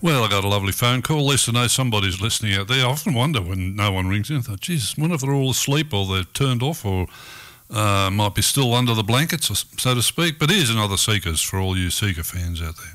Well, I got a lovely phone call. At least I know somebody's listening out there. I often wonder when no one rings in. I thought, Jesus, wonder if they're all asleep or they're turned off or might be still under the blankets, so to speak. But here's another Seekers for all you Seeker fans out there.